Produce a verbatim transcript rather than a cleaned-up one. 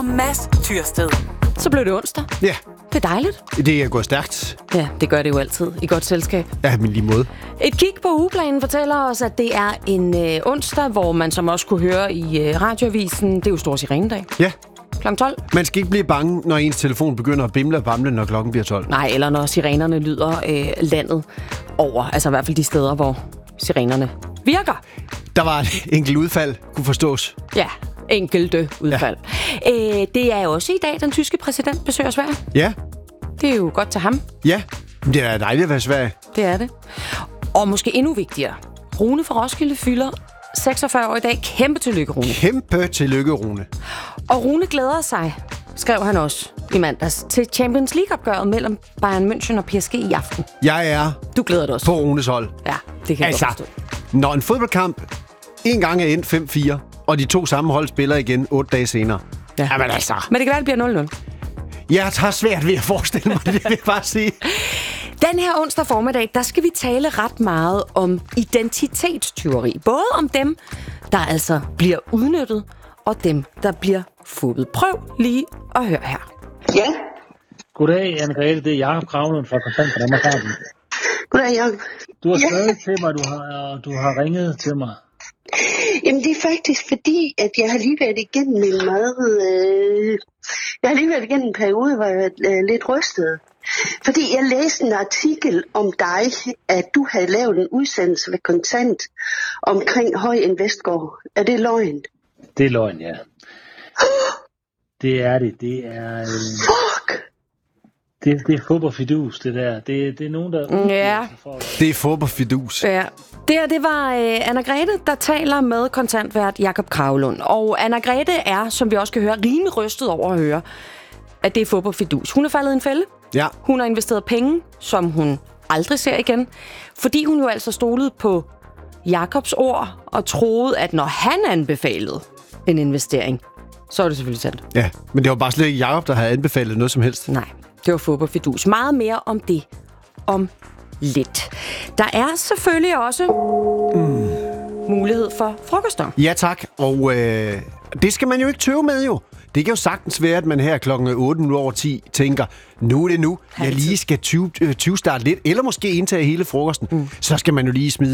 og Mads Tyrsted. Så blev det onsdag. Ja. Det er dejligt. Det er gået stærkt. Ja, det gør det jo altid. I godt selskab. Ja, men lige måde. Et kig på ugeplanen fortæller os, at det er en øh, onsdag, hvor man som også kunne høre i øh, radioavisen, det er jo stor sirenedag. Ja. klokken tolv. Man skal ikke blive bange, når ens telefon begynder at bimle og bamle, når klokken bliver tolv. Nej, eller når sirenerne lyder øh, landet over. Altså i hvert fald de steder, hvor sirenerne virker. Der var et enkelt udfald, kunne forstås. Ja, enkelte udfald. Ja. Øh, det er også i dag, den tyske præsident besøger Sverige. Ja. Det er jo godt til ham. Ja, det er dejligt at være i Sverige. Det er det. Og måske endnu vigtigere. Rune fra Roskilde fylder seksogfyrre år i dag. Kæmpe tillykke, Rune. Kæmpe tillykke, Rune. Og Rune glæder sig, skrev han også i mandags, til Champions League-opgøret mellem Bayern München og P S G i aften. Jeg er Du glæder dig også. på Runes hold. Ja, det kan altså, jeg godt forstå. Når en fodboldkamp en gang er endt fem fire, og de to samme hold spiller igen otte dage senere. Ja. Jamen altså. Men det kan være, det bliver nul nul. Jeg har svært ved at forestille mig det, vil jeg bare sige. Den her onsdag formiddag, der skal vi tale ret meget om identitetstyveri. Både om dem, der altså bliver udnyttet, og dem, der bliver fuppet. Prøv lige at høre her. Ja. Goddag, Anne-Grethe. Det er Jakob Kravlund fra Kontant for Danmark. Goddag, Jacob. Du har skrevet Ja. til mig, du har, du har ringet til mig. Jamen, det er faktisk fordi, at jeg har lige været igennem en meget... Øh, jeg har lige været igennem en periode, hvor jeg var øh, lidt rystet. Fordi jeg læste en artikel om dig, at du havde lavet en udsendelse ved Kontant omkring Høj Investgård. Er det løgn? Det er løgn, ja. Det er det. Det er... Øh, Fuck! det, det er fup og fidus, det der. Det, det er nogen, der... Ja. For, Det er fup og fidus. Ja. Det her, det var øh, Anna-Grethe, der taler med kontantvært Jakob Kravlund. Og Anna-Grethe er, som vi også kan høre, rimelig rystet over at høre, at det er fup og fidus. Hun er faldet i en fælde. Ja. Hun har investeret penge, som hun aldrig ser igen. Fordi hun jo altså stolede på Jakobs ord og troede, at når han anbefalede en investering, så var det selvfølgelig sandt. Ja, men det var bare slet ikke Jacob, der havde anbefalet noget som helst. Nej, det var fup og fidus. Meget mere om det om lidt. Der er selvfølgelig også mm. mulighed for frokoster. Ja tak, og øh, det skal man jo ikke tøve med jo. Det kan jo sagtens være, at man her klokken otte minutter over ti tænker, nu er det nu, jeg lige skal tyve, øh, tyve starte lidt, eller måske indtage hele frokosten. Mm. Så skal man jo lige smide